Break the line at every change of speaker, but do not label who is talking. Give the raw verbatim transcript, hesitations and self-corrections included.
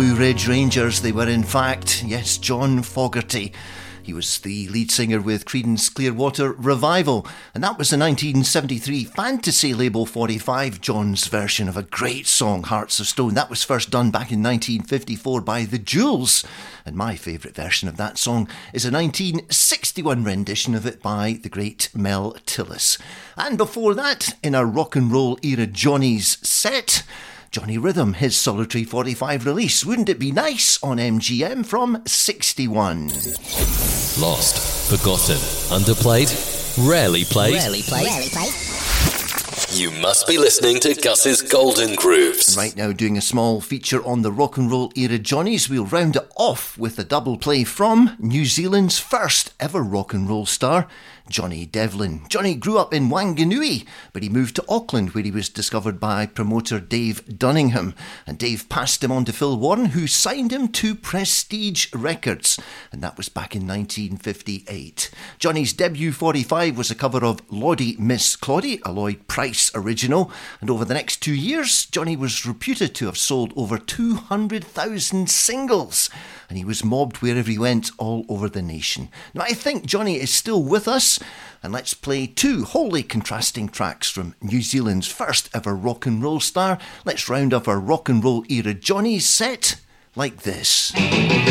Blue Ridge Rangers they were in fact. Yes, John Fogerty. He was the lead singer with Creedence Clearwater Revival, and that was the nineteen seventy-three Fantasy Label forty-five, John's version of a great song, Hearts of Stone. That was first done back in nineteen fifty-four by The Jewels, and my favourite version of that song is a nineteen sixty-one rendition of it by the great Mel Tillis. And before that, in our rock and roll era Johnny's set, Johnny Rhythm, his solitary forty-five release, Wouldn't It Be Nice, on M G M from sixty-one.
Lost, forgotten, underplayed, rarely played.
Rarely played. Rarely played.
You must be listening to Gus's Golden Grooves.
Right now, doing a small feature on the rock and roll era Johnnies, we'll round it off with a double play from New Zealand's first ever rock and roll star, Johnny Devlin. Johnny grew up in Wanganui, but he moved to Auckland where he was discovered by promoter Dave Dunningham. And Dave passed him on to Phil Warren, who signed him to Prestige Records. And that was back in nineteen fifty-eight. Johnny's debut forty-five was a cover of Lottie Miss Claudie, a Lloyd Price original. And over the next two years, Johnny was reputed to have sold over two hundred thousand singles. And he was mobbed wherever he went all over the nation. Now, I think Johnny is still with us, and let's play two wholly contrasting tracks from New Zealand's first ever rock and roll star. Let's round up our rock and roll era Johnny's set like this.